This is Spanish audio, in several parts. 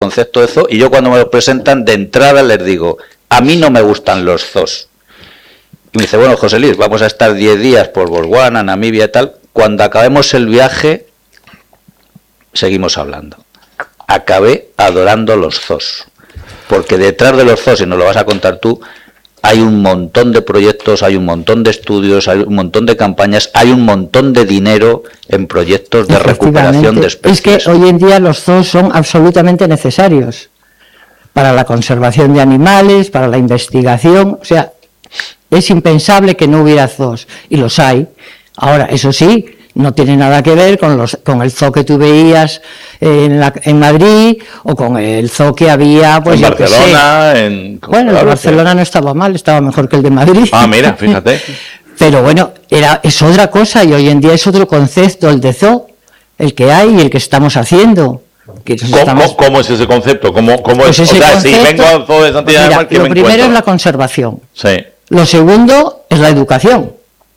concepto de zoo, y yo cuando me lo presentan de entrada les digo, a mí no me gustan los zoos. Y me dice, bueno, José Luis, vamos a estar 10 días por Botswana, Namibia y tal, cuando acabemos el viaje seguimos hablando. Acabé adorando los zoos, porque detrás de los zoos, y nos lo vas a contar tú, hay un montón de proyectos, hay un montón de estudios, hay un montón de campañas, hay un montón de dinero en proyectos de recuperación de especies. Es que hoy en día los zoos son absolutamente necesarios para la conservación de animales, para la investigación. O sea, es impensable que no hubiera zoos, y los hay. Ahora, eso sí, no tiene nada que ver con el zoo que tú veías en Madrid, o con el zoo que había pues en Barcelona. Bueno, el de Barcelona no estaba mal, estaba mejor que el de Madrid. Ah, mira, fíjate. Pero bueno, es otra cosa, y hoy en día es otro concepto el de zoo, el que hay y el que estamos haciendo. ¿Cómo es ese concepto? ¿Cómo pues es? O sea, si vengo al zoo de Santillana del Mar, ¿qué me encuentro? Lo primero es la conservación. Sí. Lo segundo es la educación.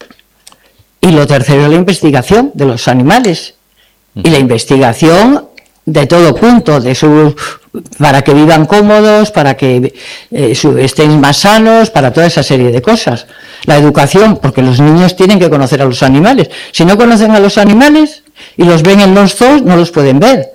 Y lo tercero es la investigación de los animales. Y la investigación de todo punto, para que vivan cómodos, para que estén más sanos, para toda esa serie de cosas. La educación, porque los niños tienen que conocer a los animales. Si no conocen a los animales y los ven en los zoos, no los pueden ver.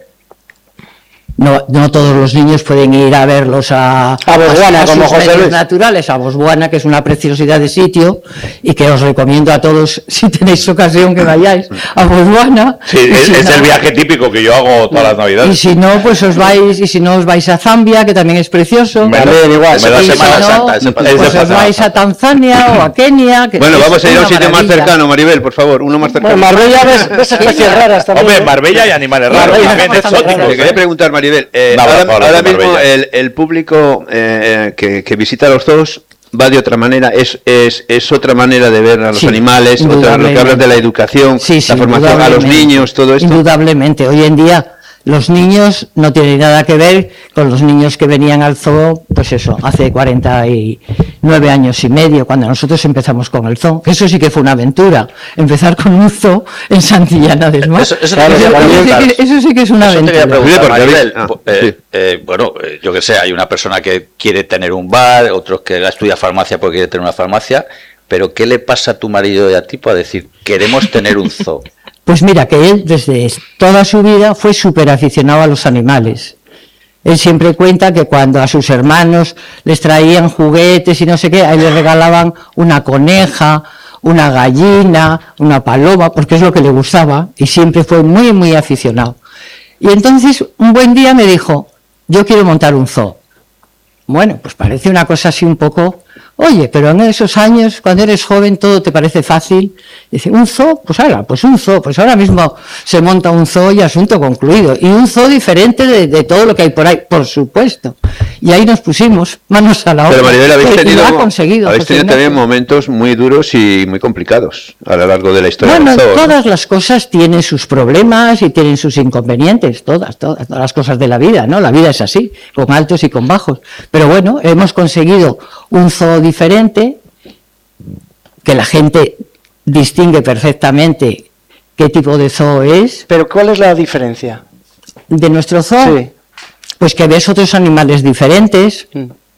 No todos los niños pueden ir a verlos a Botswana, como José Luis. Naturales, a Botswana, que es una preciosidad de sitio, y que os recomiendo a todos, si tenéis ocasión, que vayáis a Botswana. Sí, es el viaje típico que yo hago todas las Navidades. Y si no, pues os vais a Zambia, que también es precioso. También igual. Me da Semana Santa. Pues os vais a Tanzania o a Kenia. Que bueno, vamos a ir a un sitio más cercano, Maribel, por favor, uno más cercano. Bueno, Marbella ves especies raras también. Hombre, Marbella hay animales raros, también exóticos. Te quería preguntar, Maribel, ahora mismo el público que visita los zoos va de otra manera, es otra manera de ver a los animales, lo que hablas de la educación, la formación a los niños, todo esto. Indudablemente, hoy en día los niños no tienen nada que ver con los niños que venían al zoo, pues eso, hace 49 años y medio, cuando nosotros empezamos con el zoo. Eso sí que fue una aventura, empezar con un zoo en Santillana del Mar. Eso sí que es una aventura. Maribel, bueno, yo que sé, hay una persona que quiere tener un bar, otros que estudia farmacia porque quiere tener una farmacia, pero ¿qué le pasa a tu marido y a ti para decir, queremos tener un zoo? Pues mira, que él desde toda su vida fue súper aficionado a los animales. Él siempre cuenta que cuando a sus hermanos les traían juguetes y no sé qué, a él les regalaban una coneja, una gallina, una paloma, porque es lo que le gustaba, y siempre fue muy, muy aficionado. Y entonces, un buen día me dijo, yo quiero montar un zoo. Bueno, pues parece una cosa así un poco... Oye, pero en esos años, cuando eres joven, todo te parece fácil. Dice, ¿un zoo? Pues un zoo. Pues ahora mismo se monta un zoo y asunto concluido. Y un zoo diferente de todo lo que hay por ahí, por supuesto. Y ahí nos pusimos manos a la obra. Pero Maribel, habéis tenido también momentos muy duros y muy complicados a lo largo de la historia del zoo. Bueno, todas las cosas tienen sus problemas y tienen sus inconvenientes. Todas las cosas de la vida, ¿no? La vida es así, con altos y con bajos. Pero bueno, hemos conseguido un zoo diferente, que la gente distingue perfectamente qué tipo de zoo es. ¿Pero cuál es la diferencia? ¿De nuestro zoo? Sí. Pues que ves otros animales diferentes.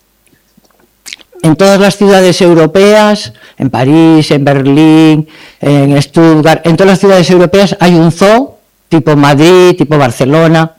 En todas las ciudades europeas, en París, en Berlín, en Stuttgart, en todas las ciudades europeas hay un zoo, tipo Madrid, tipo Barcelona.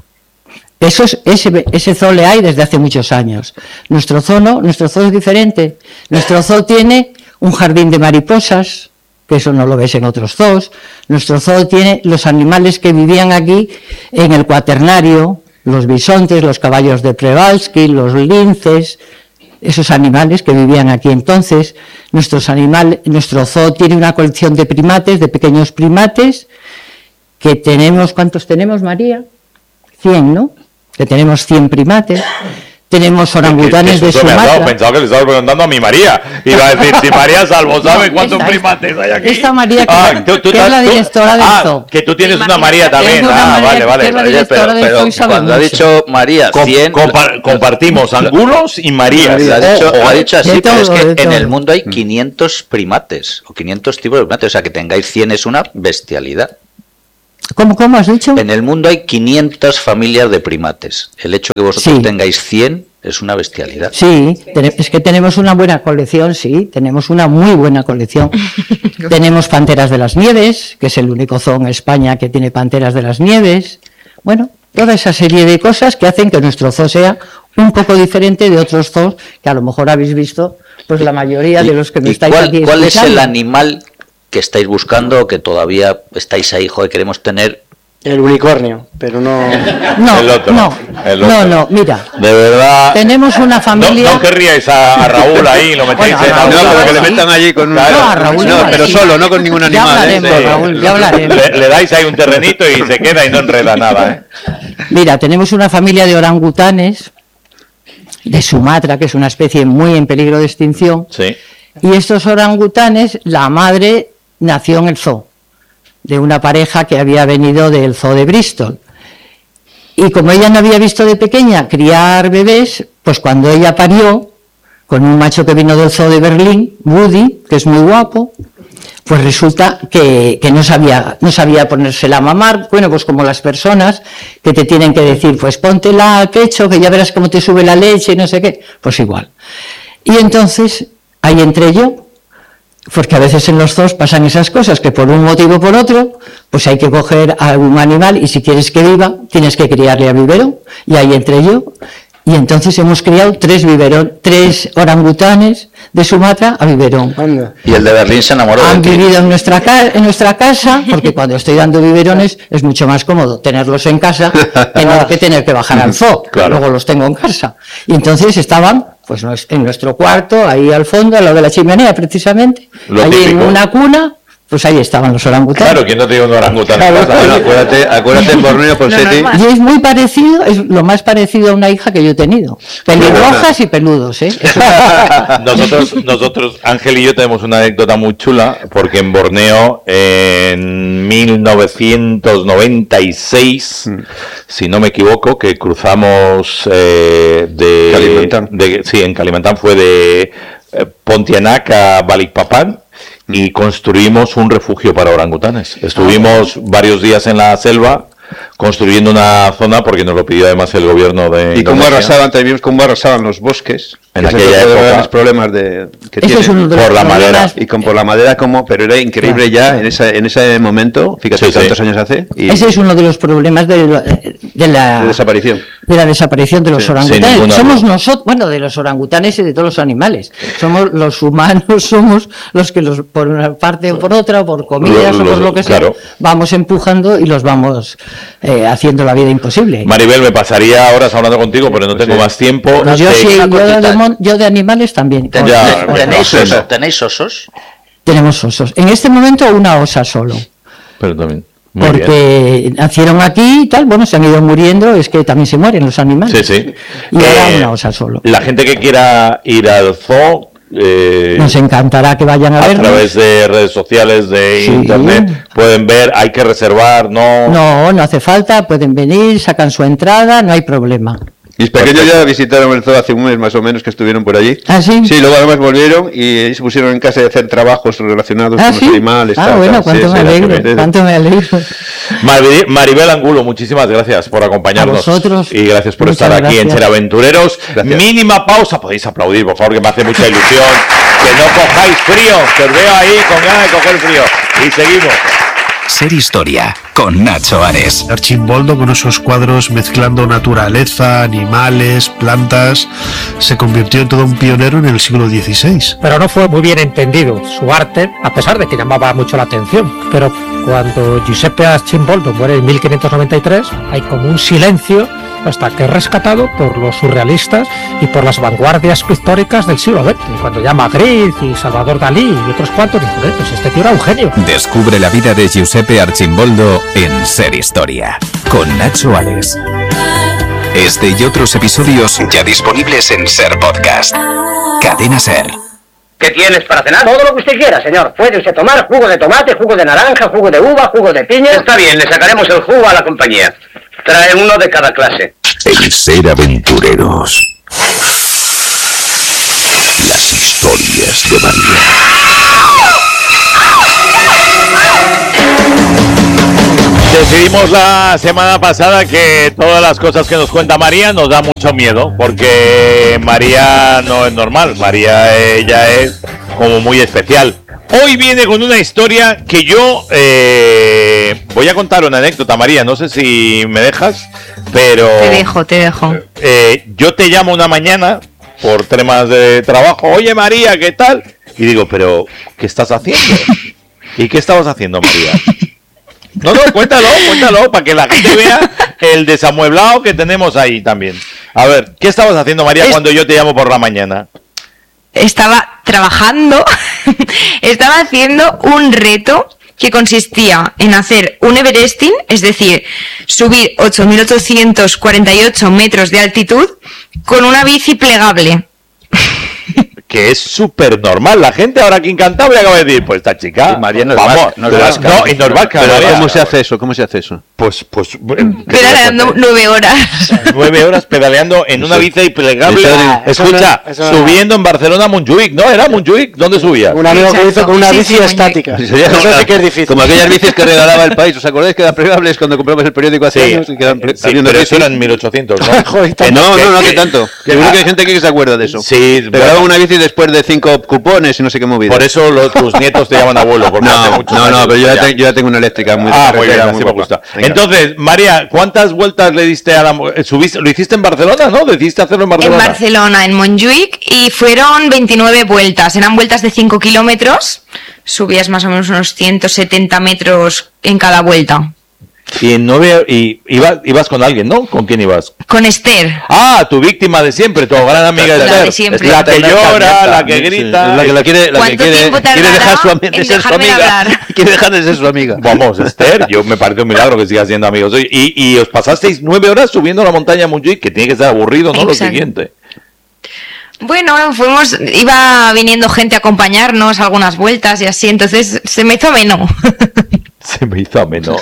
Ese zoo le hay desde hace muchos años. Nuestro zoo no, nuestro zoo es diferente. Nuestro zoo tiene un jardín de mariposas, que eso no lo ves en otros zoos. Nuestro zoo tiene los animales que vivían aquí en el Cuaternario, los bisontes, los caballos de Przewalski, los linces, esos animales que vivían aquí entonces. Nuestro zoo tiene una colección de primates, de pequeños primates, que tenemos, ¿cuántos tenemos, María? 100, ¿no? Que tenemos 100 primates, tenemos orangutanes de Sumatra. Pensaba que le estaba preguntando a mi María. Iba a decir, si María Salvo sabe cuántos primates hay aquí. Esta María, que es la directora del zoo. Que tú tienes una María también. Vale. Pero cuando ha dicho María, 100... Compartimos angulos y Marías. Ha dicho así, pero es que en el mundo hay 500 primates, o 500 tipos de primates, o sea, que tengáis 100 es una bestialidad. ¿Cómo has dicho? En el mundo hay 500 familias de primates. El hecho de que vosotros tengáis 100 es una bestialidad. Sí, es que tenemos una buena colección, sí, tenemos una muy buena colección. Tenemos panteras de las nieves, que es el único zoo en España que tiene panteras de las nieves. Bueno, toda esa serie de cosas que hacen que nuestro zoo sea un poco diferente de otros zoos que a lo mejor habéis visto, pues la mayoría de los que me estáis aquí ¿Cuál es explicando? el animal que estáis buscando o que todavía estáis ahí, joder, queremos tener? El unicornio, pero no... El otro. No, mira. De verdad. Tenemos una familia... No querríais a Raúl ahí, lo metéis en Raúl, algo. No, pero que le metan allí con un... No, a Raúl no, no, pero sí. solo, no con ningún animal. Ya hablaremos, Raúl, ya hablaremos. Le dais ahí un terrenito y se queda y no enreda nada, Mira, tenemos una familia de orangutanes de Sumatra, que es una especie muy en peligro de extinción. Sí. Y estos orangutanes, la madre nació en el zoo, de una pareja que había venido del zoo de Bristol. Y como ella no había visto de pequeña criar bebés, pues cuando ella parió, con un macho que vino del zoo de Berlín, Woody, que es muy guapo, pues resulta que no sabía ponérsela a mamar. Bueno, pues como las personas que te tienen que decir, pues póntela al pecho, que ya verás cómo te sube la leche y no sé qué, pues igual. Y entonces, ahí entré yo, porque a veces en los zoos pasan esas cosas, que por un motivo o por otro, pues hay que coger a algún animal y si quieres que viva, tienes que criarle a biberón, y ahí entré yo. Y entonces hemos criado 3 orangutanes de Sumatra a biberón. Anda. Y el de Berlín se enamoró Han de ti. vivido en nuestra casa, porque cuando estoy dando biberones es mucho más cómodo tenerlos en casa que tener que bajar al zoo. Claro. Luego los tengo en casa. Y entonces estaban pues en nuestro cuarto, ahí al fondo, al lado de la chimenea precisamente, Lo ahí en típico. una cuna, pues ahí estaban los orangutanes. Claro, ¿quién no tiene un orangután? Bueno, acuérdate en Borneo, Ponseti. Y es muy parecido, es lo más parecido a una hija que yo he tenido. Pelirrojas y peludos, ¿eh? Nosotros, Ángel y yo tenemos una anécdota muy chula, porque en Borneo, en 1996, si no me equivoco, que cruzamos Kalimantan. sí, en Kalimantan fue de Pontianak a Balikpapan, y construimos un refugio para orangutanes. Estuvimos varios días en la selva construyendo una zona porque nos lo pidió además el gobierno de Y cómo Indonesia. arrasaban, también cómo arrasaban los bosques. En Ese aquella es otro de época. los problemas que Ese es uno tienen. de los por la madera. problemas. Y por la madera, pero era increíble Claro. ya en ese momento, fíjate Sí, sí. cuántos años hace, y Ese es uno de los problemas de la desaparición. de la desaparición de los Sí, sin orangutanes. ninguna Somos duda. nosotros, bueno, de los orangutanes y de todos los animales. Somos los humanos, somos los que por una parte o por otra, o por comidas o por lo que sea, claro. vamos empujando y los vamos haciendo la vida imposible. Maribel, me pasaría horas hablando contigo, pero no tengo más tiempo. Bueno, yo sí, una cosita. yo de animales también. Ya, ¿Tenéis osos? Tenemos osos. En este momento una osa solo. Pero también. Muy Porque nacieron aquí y tal, bueno, se han ido muriendo, es que también se mueren los animales. Sí, sí. Y ahora una osa solo. La gente que quiera ir al zoo, Nos encantará que vayan a a vernos. través de redes sociales, de Sí. internet, pueden ver, hay que reservar, ¿no? No hace falta, pueden venir, sacan su entrada, no hay problema. Mis pequeños ya visitaron el zoo hace un mes más o menos que estuvieron por allí. ¿Ah, sí? Sí, luego además volvieron y se pusieron en casa de hacer trabajos relacionados ¿Ah, con sí? los animales. Ah, tal, bueno, tal. cuánto Sí, me sí, alegro, sí. cuánto me alegro. Maribel Angulo, muchísimas gracias por acompañarnos. A vosotros, y gracias por muchas estar aquí en gracias. Cheraventureros. Gracias. Mínima pausa, podéis aplaudir, por favor, que me hace mucha ilusión. Que no cojáis frío, que os veo ahí con ganas de coger frío. Y seguimos. Ser Historia, con Nacho Ares. Archimboldo, con esos cuadros mezclando naturaleza, animales, plantas, se convirtió en todo un pionero en el siglo XVI. Pero no fue muy bien entendido su arte, a pesar de que llamaba mucho la atención. Pero cuando Giuseppe Archimboldo muere en 1593, hay como un silencio hasta que es rescatado por los surrealistas y por las vanguardias pictóricas del siglo XX. Cuando ya Magritte y Salvador Dalí y otros cuantos dicen, pues este tío era un genio. Descubre la vida de Giuseppe Archimboldo en Ser Historia, con Nacho Ares. Este y otros episodios ya disponibles en Ser Podcast. Cadena Ser. ¿Qué tienes para cenar? Todo lo que usted quiera, señor. Puede usted tomar jugo de tomate, jugo de naranja, jugo de uva, jugo de piña. Está bien, le sacaremos el jugo a la compañía. Trae uno de cada clase. El Ser Aventureros. Las historias de María. Decidimos la semana pasada que todas las cosas que nos cuenta María nos da mucho miedo, porque María no es normal, María ella es como muy especial. Hoy viene con una historia que yo voy a contar una anécdota, María, no sé si me dejas, pero... Te dejo. Yo te llamo una mañana por temas de trabajo, oye María, ¿qué tal? Y digo, pero ¿qué estás haciendo? ¿Y qué estabas haciendo, María? No, cuéntalo, para que la gente vea el desamueblado que tenemos ahí también. A ver, ¿qué estabas haciendo, María, cuando yo te llamo por la mañana? Estaba trabajando, estaba haciendo un reto que consistía en hacer un Everesting, es decir, subir 8.848 metros de altitud con una bici plegable. Que es súper normal. La gente ahora aquí en Cantabria acaba de decir, pues esta chica, María nos vamos, nos vasca. No, y nos vasca. Pero ¿cómo se hace eso? ¿Cómo se hace eso? Pues Pedaleando 9 horas. 9 horas pedaleando en una bici plegable. Escucha, subiendo en Barcelona a Montjuïc, ¿no? ¿Era Montjuïc? ¿Dónde subías? Un amigo que hizo con una bici sí, estática. Eso sí que es difícil. Como aquellas bicis que regalaba el país. ¿Os acordáis que eran plegables cuando compramos el periódico hace años? Y que eran pero eso eran 1800, ¿no? No hace tanto. Seguro que hay gente que se acuerda de eso. Sí, regalaba una bici después de 5 cupones y no sé qué movida. Por eso tus nietos te llaman abuelo. No, pero yo ya tengo una eléctrica muy muy bien, así me gusta. Entonces, María, ¿cuántas vueltas le diste a la... ¿Lo hiciste en Barcelona, no? ¿Decidiste hacerlo en Barcelona? En Barcelona, en Montjuïc, y fueron 29 vueltas. Eran vueltas de 5 kilómetros. Subías más o menos unos 170 metros en cada vuelta. Y ibas con alguien, ¿no? ¿Con quién ibas? Con Esther. Ah, tu víctima de siempre, tu gran amiga de Esther. De siempre. La que llora, la que grita. La que quiere dejar de ser su amiga. Quiere dejar de ser su amiga. Vamos, Esther, me parece un milagro que sigas siendo amigos. Y os pasasteis 9 horas subiendo la montaña Montjuïc, que tiene que ser aburrido, ¿no? Exacto. Lo siguiente. Bueno, iba viniendo gente a acompañarnos algunas vueltas y así, entonces se me hizo ameno. Se me hizo ameno.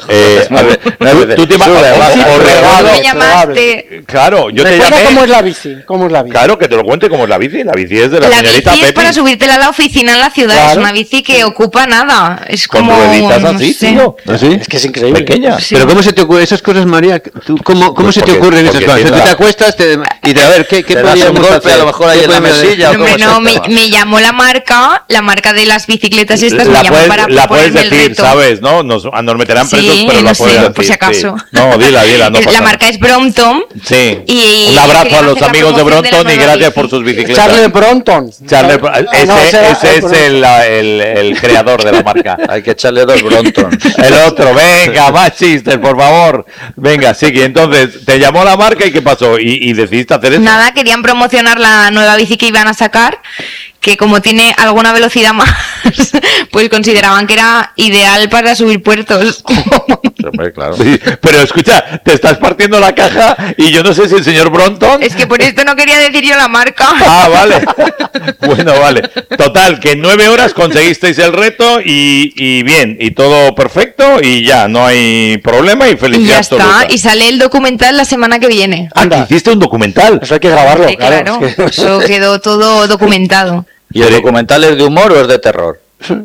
Tú te me llamaste. Claro, yo te llamé. ¿Cómo es la bici? Claro, que te lo cuente cómo es la bici. La bici es de la señorita Pepi. Es para subírtela a la oficina en la ciudad. Claro. Es una bici que ocupa nada. Es como... Con rueditas así, tío. ¿Sí? Es que es increíble. Pequeña. Sí. Pero ¿cómo se te ocurren esas cosas, María? ¿Cómo se te ocurren esas cosas? Tú te acuestas y a ver, ¿qué podríamos hacer? A lo mejor ahí en la mesilla. Me llamó la marca de las bicicletas estas, me llamó para la puedes decir, el reto. ¿Sabes? ¿No? Nos meterán presos, pero la puedes decir. Por si acaso. Sí. No, dila. No la marca es Brompton. Sí. Y un abrazo a los amigos de Brompton y gracias por sus bicicletas. Charlie Brompton. Ese es el creador de la marca. Hay que echarle 2 Brompton. El otro, venga, más chistes, por favor. Venga, sigue. Entonces, te llamó la marca y ¿qué pasó? ¿Y decidiste hacer eso? Nada, querían promocionar la nueva bici que iban a sacar, que como tiene alguna velocidad más, pues consideraban que era ideal para subir puertos. Claro. Sí, pero escucha, te estás partiendo la caja y yo no sé si el señor Brompton... Es que por esto no quería decir yo la marca. Ah, vale. Bueno, vale. Total, que en 9 horas conseguisteis el reto y bien, y todo perfecto y ya, no hay problema y felicidad absoluta. Ya está, y sale el documental la semana que viene. Ah, ¿hiciste un documental? Eso hay que grabarlo, claro. Eso quedó todo documentado. ¿Y el documental es de humor o es de terror?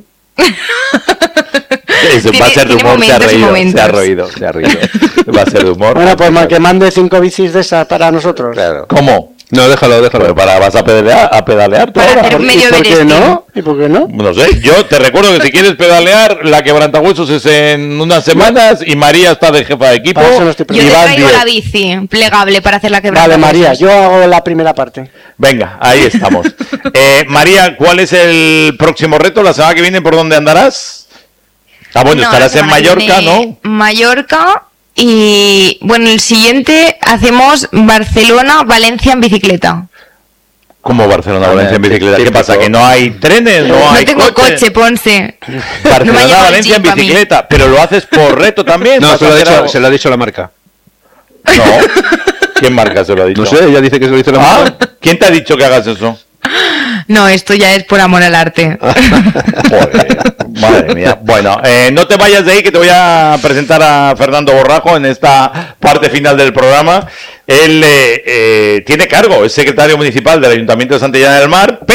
Va a ser de humor, se ha reído. Va a ser de humor. Bueno, pues que mande 5 bicis de esas para nosotros. Claro. ¿Cómo? No, déjalo. Pero vas a pedalear tú ahora. ¿Por qué no? ¿Y por qué no? No sé, yo te recuerdo que si quieres pedalear, la quebrantahuesos es en unas semanas y María está de jefa de equipo. Yo te traigo la bici plegable para hacer la quebrantahuesos. Vale, María, yo hago la primera parte. Venga, ahí estamos. María, ¿cuál es el próximo reto? ¿La semana que viene por dónde andarás? Estarás en Mallorca, ¿no? Mallorca. Y bueno, el siguiente hacemos Barcelona-Valencia en bicicleta. ¿Cómo Barcelona-Valencia en bicicleta? ¿Qué pasa? ¿Que no hay trenes? No tengo coche, Ponce. Barcelona-Valencia en bicicleta. ¿Pero lo haces por reto también? No, se lo ha dicho la marca. No. ¿Quién marca se lo ha dicho? No sé, ella dice que se lo dice la marca. ¿Quién te ha dicho que hagas eso? No, esto ya es por amor al arte. Joder, madre mía. Bueno, no te vayas de ahí, que te voy a presentar a Fernando Borrajo en esta parte final del programa. Él tiene cargo, es secretario municipal del Ayuntamiento de Santillana del Mar, pero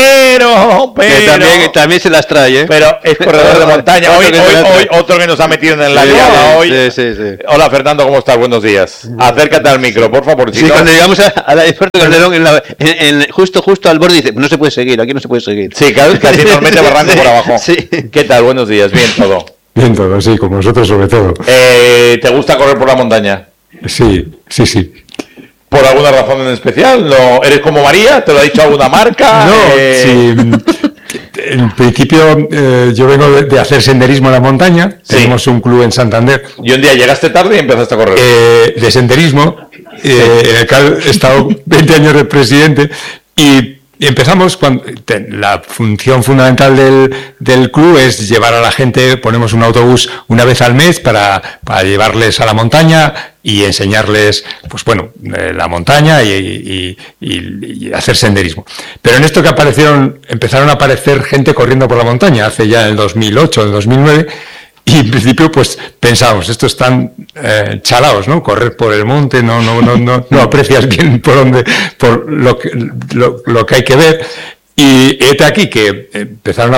pero... Que también se las trae, ¿eh? Pero es corredor de montaña. Hoy otro que nos ha metido en la liada hoy. Sí. Hola, Fernando, ¿cómo estás? Buenos días. Acércate al micro, por favor. Sí, cuando llegamos al aeropuerto Calderón, justo al borde, dice, no se puede seguir, aquí no se puede seguir. Sí, casi nos mete barranco por abajo. Sí. ¿Qué tal? Buenos días, bien todo. Bien todo, sí, como nosotros sobre todo. ¿Te gusta correr por la montaña? Sí. ¿Por alguna razón en especial? ¿No eres como María? ¿Te lo ha dicho alguna marca? No, sí. En principio yo vengo de hacer senderismo en la montaña. Sí. Tenemos un club en Santander. ¿Y un día llegaste tarde y empezaste a correr? De senderismo, en el cual he estado 20 años de presidente y empezamos cuando la función fundamental del club es llevar a la gente, ponemos un autobús una vez al mes para llevarles a la montaña y enseñarles, pues bueno, la montaña y hacer senderismo. Pero en esto que empezaron a aparecer gente corriendo por la montaña, hace ya en el 2008, en el 2009, y en principio pues pensábamos, estos están chalaos, ¿no? Correr por el monte, no aprecias bien por lo que hay que ver. Y este aquí que empezaron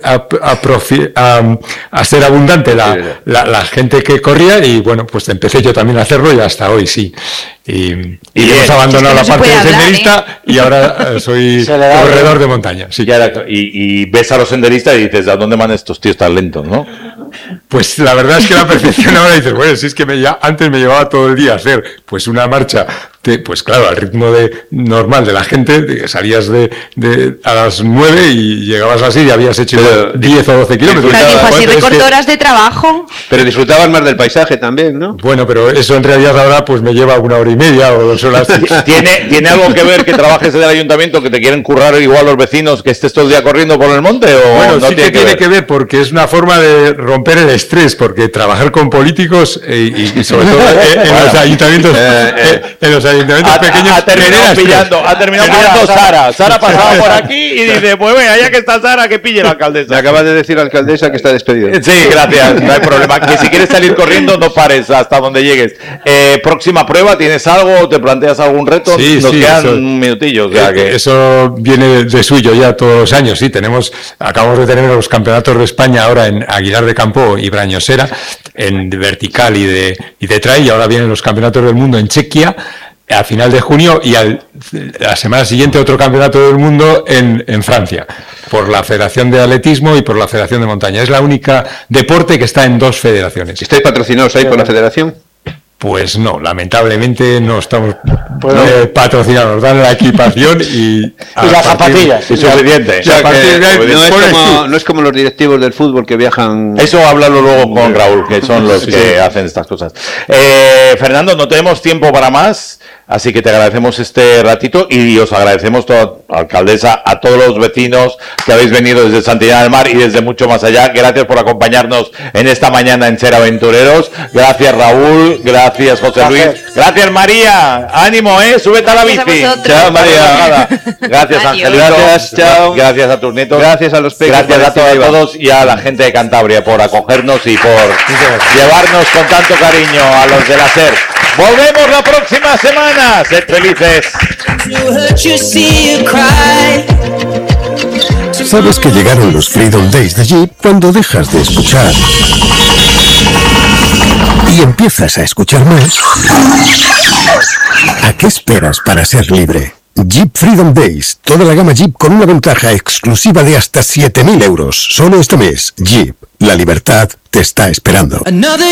a ser abundante la gente que corría y bueno, pues empecé yo también a hacerlo y hasta hoy sí. Y hemos abandonado la parte de senderista y ahora soy corredor de montaña. Sí. Y ves a los senderistas y dices, ¿a dónde van estos tíos tan lentos, no? Pues la verdad es que la perfección ahora dices, bueno, si es que antes me llevaba todo el día a hacer pues una marcha, pues claro, al ritmo normal de la gente, salías a las 9 y llegabas así y habías hecho 10 o 12 kilómetros. Pues así recortó horas de trabajo. Pero disfrutabas más del paisaje también, ¿no? Bueno, pero eso en realidad ahora pues me lleva 1 hora y media o 2 horas. ¿Tiene algo que ver que trabajes en el ayuntamiento, que te quieren currar igual los vecinos, que estés todo el día corriendo por el monte? ¿O bueno, no sí tiene que ver porque es una forma de romper el estrés, porque trabajar con políticos y sobre todo en los ayuntamientos pequeños ha terminado pillando Sara. Sara pasaba por aquí y dice, pues venga, ya que está Sara, que pille la alcaldesa. Me acaba de decir la alcaldesa que está despedida. Sí, gracias, no hay problema. Que si quieres salir corriendo, no pares hasta donde llegues. Próxima prueba, ¿tienes algo? ¿Te planteas algún reto? Sí, Nos quedan un minutillo. Eso viene de suyo ya todos los años, sí. Acabamos de tener los campeonatos de España ahora en Aguilar de Campo y Brañosera, en vertical y de trail, y ahora vienen los campeonatos del mundo en Chequia a final de junio y la semana siguiente otro campeonato del mundo en Francia, por la Federación de Atletismo y por la Federación de Montaña. Es la única deporte que está en 2 federaciones. ¿Estáis patrocinados ahí por la federación? Pues no, lamentablemente no estamos patrocinados, dan la equipación y las zapatillas. Es suficiente. No es como los directivos del fútbol que viajan. Eso háblalo luego con Raúl, que son los que hacen estas cosas. Fernando, no tenemos tiempo para más, así que te agradecemos este ratito y os agradecemos, alcaldesa, a todos los vecinos que habéis venido desde Santillana del Mar y desde mucho más allá. Gracias por acompañarnos en esta mañana en Ser Aventureros. Gracias, Raúl. Gracias, José Luis. Gracias, María. Ánimo, súbete a la bici. Chao, María. Gracias, Ángel. Gracias, chao. Gracias a tus nietos. Gracias a los pequeños. Gracias a todos y a la gente de Cantabria por acogernos y por llevarnos con tanto cariño a los de la SER. Volvemos la próxima semana. Sed felices. Sabes que llegaron los Freedom Days de Jeep cuando dejas de escuchar y empiezas a escuchar más. ¿A qué esperas para ser libre? Jeep Freedom Days, toda la gama Jeep con una ventaja exclusiva de hasta 7.000 euros. Solo este mes, Jeep, la libertad te está esperando.